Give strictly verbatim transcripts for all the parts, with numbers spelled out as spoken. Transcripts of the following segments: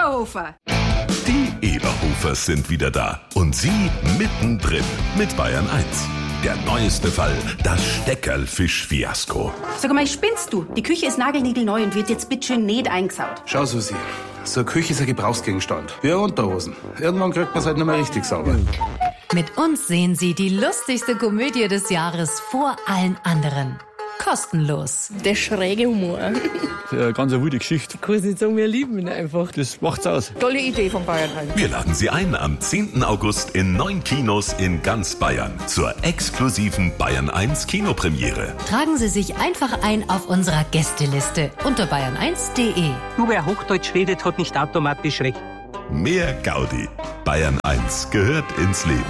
Eberhofer. Die Eberhofers sind wieder da. Und sie mittendrin mit Bayern eins. Der neueste Fall, das Steckerlfisch-Fiasko. Sag mal, spinnst du? Die Küche ist nagelniegelneu und wird jetzt bitteschön nicht eingesaut. Schau, Susi, so eine Küche ist ein Gebrauchsgegenstand. Wie eine Unterhosen. Irgendwann kriegt man es halt nicht mehr richtig sauber. Mit uns sehen Sie die lustigste Komödie des Jahres vor allen anderen. Kostenlos. Der schräge Humor. Eine ganz eine wilde Geschichte. Ich kann es nicht sagen, wir lieben ihn einfach. Das macht's aus. Tolle Idee von Bayern eins. Wir laden Sie ein am zehnten August in neun Kinos in ganz Bayern zur exklusiven Bayern eins Kinopremiere. Tragen Sie sich einfach ein auf unserer Gästeliste unter bayern eins punkt de. Nur wer Hochdeutsch redet, hat nicht automatisch recht. Mehr Gaudi. Bayern eins gehört ins Leben.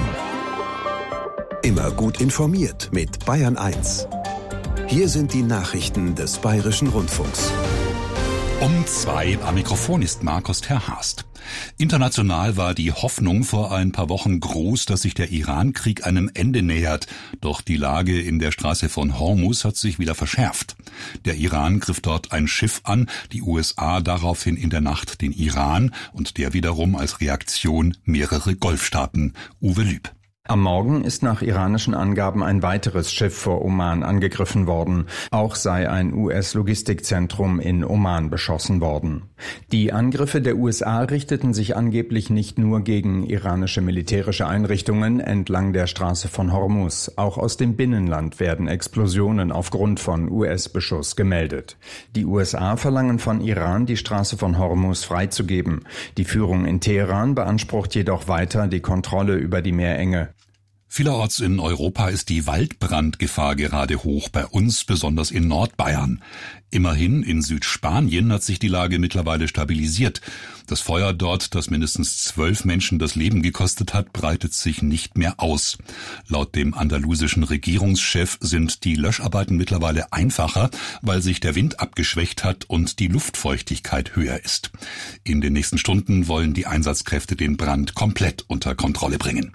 Immer gut informiert mit Bayern eins. Hier sind die Nachrichten des Bayerischen Rundfunks. Um zwei am Mikrofon ist Markus Terhast. International war die Hoffnung vor ein paar Wochen groß, dass sich der Iran-Krieg einem Ende nähert. Doch die Lage in der Straße von Hormuz hat sich wieder verschärft. Der Iran griff dort ein Schiff an, die U S A daraufhin in der Nacht den Iran und der wiederum als Reaktion mehrere Golfstaaten. Uwe Lüb. Am Morgen ist nach iranischen Angaben ein weiteres Schiff vor Oman angegriffen worden. Auch sei ein U S-Logistikzentrum in Oman beschossen worden. Die Angriffe der U S A richteten sich angeblich nicht nur gegen iranische militärische Einrichtungen entlang der Straße von Hormuz. Auch aus dem Binnenland werden Explosionen aufgrund von U S-Beschuss gemeldet. Die U S A verlangen von Iran, die Straße von Hormuz freizugeben. Die Führung in Teheran beansprucht jedoch weiter die Kontrolle über die Meerenge. Vielerorts in Europa ist die Waldbrandgefahr gerade hoch, bei uns besonders in Nordbayern. Immerhin in Südspanien hat sich die Lage mittlerweile stabilisiert. Das Feuer dort, das mindestens zwölf Menschen das Leben gekostet hat, breitet sich nicht mehr aus. Laut dem andalusischen Regierungschef sind die Löscharbeiten mittlerweile einfacher, weil sich der Wind abgeschwächt hat und die Luftfeuchtigkeit höher ist. In den nächsten Stunden wollen die Einsatzkräfte den Brand komplett unter Kontrolle bringen.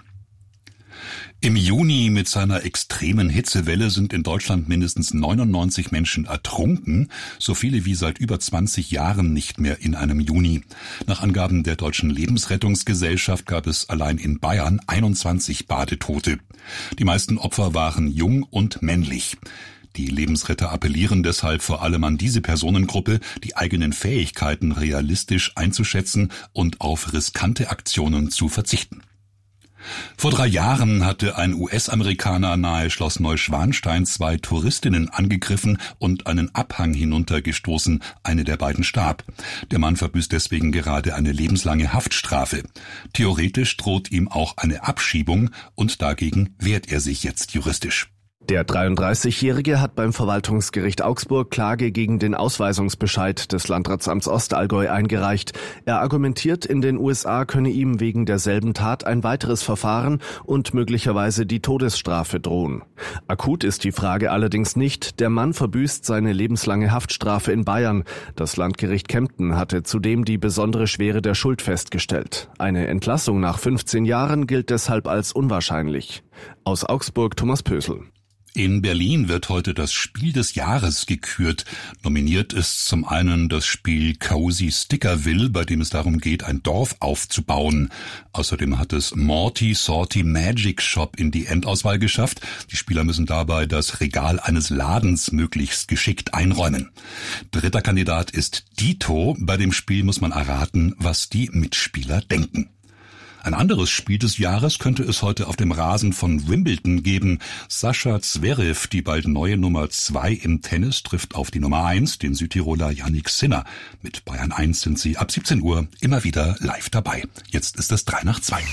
Im Juni mit seiner extremen Hitzewelle sind in Deutschland mindestens neunundneunzig Menschen ertrunken, so viele wie seit über zwanzig Jahren nicht mehr in einem Juni. Nach Angaben der Deutschen Lebensrettungsgesellschaft gab es allein in Bayern einundzwanzig Badetote. Die meisten Opfer waren jung und männlich. Die Lebensretter appellieren deshalb vor allem an diese Personengruppe, die eigenen Fähigkeiten realistisch einzuschätzen und auf riskante Aktionen zu verzichten. Vor drei Jahren hatte ein U S-Amerikaner nahe Schloss Neuschwanstein zwei Touristinnen angegriffen und einen Abhang hinuntergestoßen. Eine der beiden starb. Der Mann verbüßt deswegen gerade eine lebenslange Haftstrafe. Theoretisch droht ihm auch eine Abschiebung und dagegen wehrt er sich jetzt juristisch. Der dreiunddreißigjährige hat beim Verwaltungsgericht Augsburg Klage gegen den Ausweisungsbescheid des Landratsamts Ostallgäu eingereicht. Er argumentiert, in den U S A könne ihm wegen derselben Tat ein weiteres Verfahren und möglicherweise die Todesstrafe drohen. Akut ist die Frage allerdings nicht. Der Mann verbüßt seine lebenslange Haftstrafe in Bayern. Das Landgericht Kempten hatte zudem die besondere Schwere der Schuld festgestellt. Eine Entlassung nach fünfzehn Jahren gilt deshalb als unwahrscheinlich. Aus Augsburg Thomas Pösel. In Berlin wird heute das Spiel des Jahres gekürt. Nominiert ist zum einen das Spiel Cozy Stickerville, bei dem es darum geht, ein Dorf aufzubauen. Außerdem hat es Morty Sorty Magic Shop in die Endauswahl geschafft. Die Spieler müssen dabei das Regal eines Ladens möglichst geschickt einräumen. Dritter Kandidat ist Dito. Bei dem Spiel muss man erraten, was die Mitspieler denken. Ein anderes Spiel des Jahres könnte es heute auf dem Rasen von Wimbledon geben. Sascha Zverev, die bald neue Nummer zwei im Tennis, trifft auf die Nummer eins, den Südtiroler Jannik Sinner. Mit Bayern eins sind sie ab siebzehn Uhr immer wieder live dabei. Jetzt ist es drei nach zwei.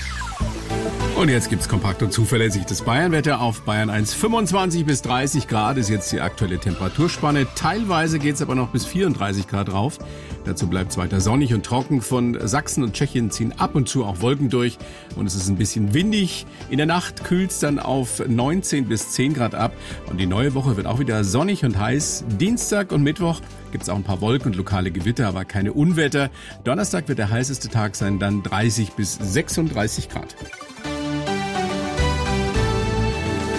Und jetzt gibt's kompakt und zuverlässig das Bayernwetter auf Bayern eins. fünfundzwanzig bis dreißig Grad ist jetzt die aktuelle Temperaturspanne. Teilweise geht's aber noch bis vierunddreißig Grad rauf. Dazu bleibt's weiter sonnig und trocken. Von Sachsen und Tschechien ziehen ab und zu auch Wolken durch. Und es ist ein bisschen windig. In der Nacht kühlt's dann auf neunzehn bis zehn Grad ab. Und die neue Woche wird auch wieder sonnig und heiß. Dienstag und Mittwoch gibt's auch ein paar Wolken und lokale Gewitter, aber keine Unwetter. Donnerstag wird der heißeste Tag sein, dann dreißig bis sechsunddreißig Grad.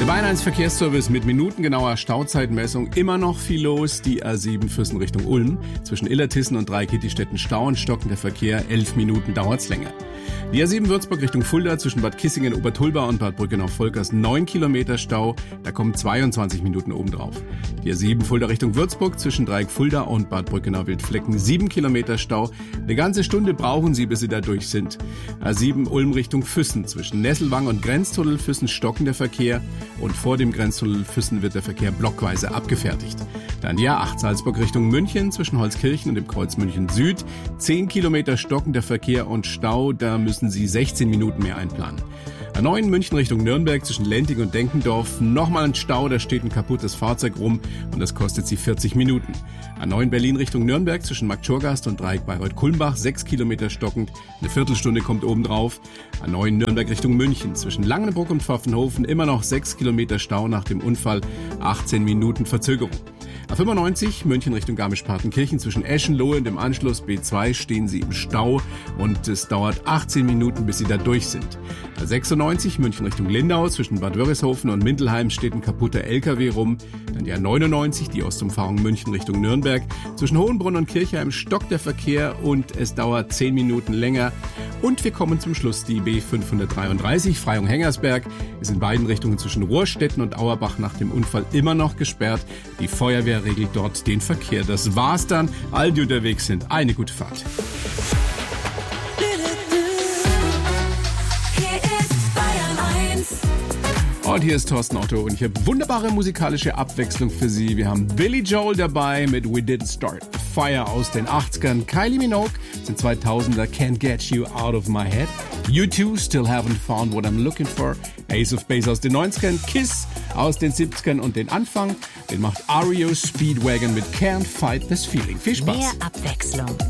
Der Bayern eins Verkehrsservice mit minutengenauer Stauzeitmessung. Immer noch viel los. Die A sieben Füssen Richtung Ulm. Zwischen Illertissen und Dreikitti-Städten Stau und stockender Verkehr. Elf Minuten dauert's länger. Die A sieben Würzburg Richtung Fulda zwischen Bad Kissingen, Obertulba und Bad Brückenau-Volkers. neun Kilometer Stau. Da kommen zweiundzwanzig Minuten obendrauf. Die A sieben Fulda Richtung Würzburg zwischen Dreieck Fulda und Bad Brückenau-Wildflecken. sieben Kilometer Stau. Eine ganze Stunde brauchen Sie, bis Sie da durch sind. A sieben Ulm Richtung Füssen zwischen Nesselwang und Grenztunnel Füssen stockender Verkehr. Und vor dem Grenztunnel Füssen wird der Verkehr blockweise abgefertigt. Dann die A acht Salzburg Richtung München zwischen Holzkirchen und dem Kreuz München Süd. zehn Kilometer stockender Verkehr und Stau, da müssen Sie sechzehn Minuten mehr einplanen. A neun München Richtung Nürnberg zwischen Lenting und Denkendorf. Nochmal ein Stau, da steht ein kaputtes Fahrzeug rum und das kostet Sie vierzig Minuten. A neun Berlin Richtung Nürnberg zwischen Marktschorgast und Dreieck Bayreuth-Kulmbach. sechs Kilometer stockend, eine Viertelstunde kommt obendrauf. A neun Nürnberg Richtung München zwischen Langenbruck und Pfaffenhofen. Immer noch sechs Kilometer Stau nach dem Unfall, achtzehn Minuten Verzögerung. A fünfundneunzig München Richtung Garmisch-Partenkirchen zwischen Eschenlohe und dem Anschluss B zwei stehen Sie im Stau und es dauert achtzehn Minuten, bis Sie da durch sind. A sechsundneunzig München Richtung Lindau zwischen Bad Wörishofen und Mindelheim steht ein kaputter L K W rum. Dann die A neunundneunzig, die Ostumfahrung München Richtung Nürnberg. Zwischen Hohenbrunn und Kirchheim stockt der Verkehr und es dauert zehn Minuten länger. Und wir kommen zum Schluss die B fünfhundertdreiunddreißig Freyung-Hengersberg ist in beiden Richtungen zwischen Rohrstetten und Auerbach nach dem Unfall immer noch gesperrt. Die Feuerwehr regelt dort den Verkehr. Das war's dann. All die unterwegs sind, eine gute Fahrt. Und hier ist Thorsten Otto und ich habe wunderbare musikalische Abwechslung für Sie. Wir haben Billy Joel dabei mit We Didn't Start the Fire aus den achtzigern. Kylie Minogue sind zweitausender, Can't Get You Out of My Head. U two, Still Haven't Found What I'm Looking For. Ace of Base aus den neunzigern. Kiss aus den siebzigern und den Anfang. Den macht R E O Speedwagon mit Can't Fight This Feeling. Viel Spaß. Mehr Abwechslung